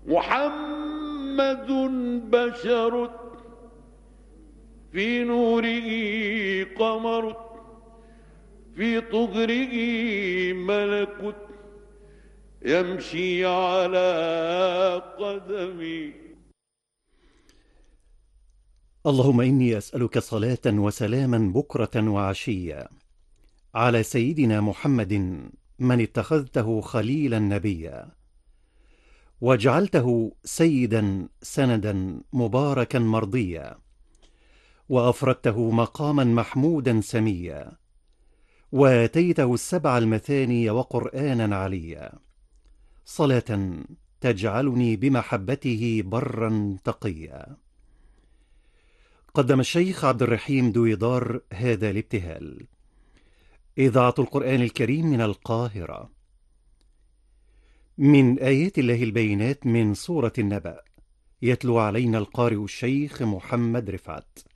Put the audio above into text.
محمد بشر في نوره قمر، في طهره ملك، يمشي على قدمي. اللهم إني أسألك صلاة وسلاما بكرة وعشيا على سيدنا محمد من اتخذته خليلا نبيا، وجعلته سيدا سندا مباركا مرضيا، وأفردته مقاما محمودا سميا، وآتيته السبع المثاني وقرآنا عليا، صلاة تجعلني بمحبته برا تقيا. قدم الشيخ عبد الرحيم دويدار هذا الابتهال. إذاعة القرآن الكريم من القاهرة. من آيات الله البينات من سورة النبأ، يتلو علينا القارئ الشيخ محمد رفعت.